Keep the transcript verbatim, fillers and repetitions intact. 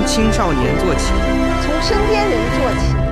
从青少年做起， 从身边人做起。